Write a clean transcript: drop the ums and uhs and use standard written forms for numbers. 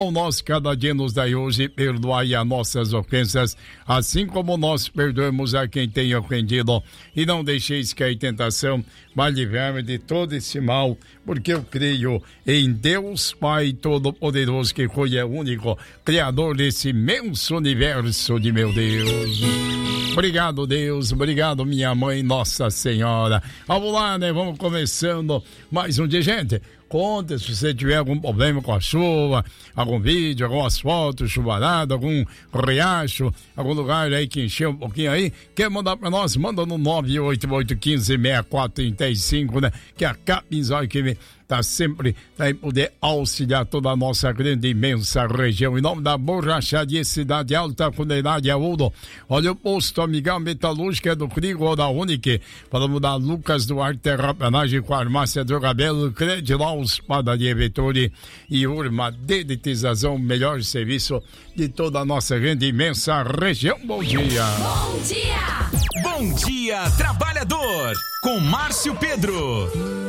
Nós cada dia nos dai hoje, perdoai as nossas ofensas, assim como nós perdoamos a quem tem ofendido. E não deixeis cair em tentação, mas livrai-me de todo esse mal, porque eu creio em Deus Pai Todo-Poderoso, que foi o único Criador desse imenso universo de meu Deus. Obrigado, Deus. Obrigado, minha mãe, Nossa Senhora. Vamos lá, né? Vamos começando mais um dia, gente. Conta se você tiver algum problema com a chuva, algum vídeo, algumas fotos, chuvarada, algum riacho, algum lugar aí que encheu um pouquinho aí, quer mandar pra nós? Manda no 988156435, né? Que a Capinzói que tá sempre em poder auxiliar toda a nossa grande, imensa região. Em nome da Borracharia Cidade Alta, Comunidade Aúdo. Olha o posto Amigal Metalúrgica do Frigo da Unique. Falamos da Lucas Duarte Terrapanagem, Farmácia Drogabelo, Credilaus, Padaria Vettori e Urma Dedetização, melhor serviço de toda a nossa grande, imensa região. Bom dia! Bom dia! Bom dia, trabalhador! Com Márcio Pedro.